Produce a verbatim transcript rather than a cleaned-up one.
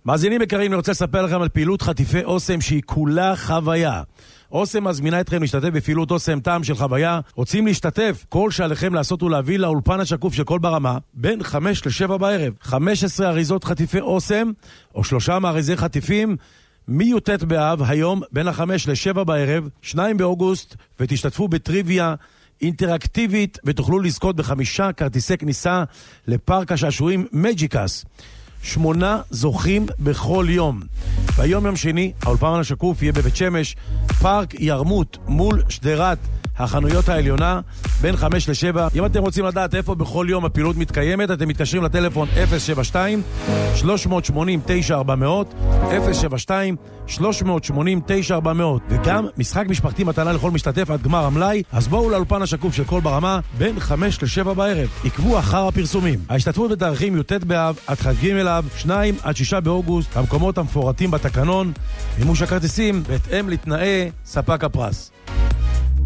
מאזינים יקרים, אני רוצה לספר לכם על פעילות חטיפי אוסם שהיא כולה חוויה. אוסם מזמינה אתכם להשתתף בפעילות אוסם טעם של חוויה. רוצים להשתתף? כל שעליכם לעשות הוא להביא לאולפן השקוף של כל ברמה בין חמש לשבע בערב. חמש עשרה אריזות חטיפי אוסם או שלושה מאריזי חטיפים מי"ט באב היום בין החמש לשבע בערב, שניים באוגוסט, ותשתתפו בטריוויה אינטראקטיבית ותוכלו לזכות בחמישה כרטיסי כניסה לפארק השעשועים מג'יקס. שמונה זוכים בכל יום. ביום יום שני, האולפן השקוף יהיה בבית שמש, פארק ירמות מול שדרת החנויות העליונה, בין חמש לשבע. אם אתם רוצים לדעת איפה בכל יום הפעילות מתקיימת, אתם מתקשרים לטלפון אפס שבע שתיים שלוש שמונים תשע ארבע מאות, אפס שבע שתיים שלוש שמונים תשע ארבע מאות, וגם משחק משפחתי מתנה לכל משתתף עד גמר המלאי. אז בואו לאולפן השקוף של כל ברמה בין חמש לשבע בערב. עקבו אחר הפרסומים. ההשתתפות בתאריכים י"ט באב עד חגים אליו, שניים עד שישה באוגוסט, המקומות המפורטים בתקנון. מימוש הכרטיסים בהתאם לתנאי ספק הפרס.